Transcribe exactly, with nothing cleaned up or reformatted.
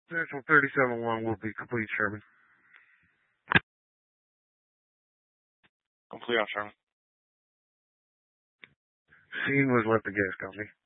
Central thirty-seven one will be complete, Sherman. Complete on Sherman. Scene was left the gas company.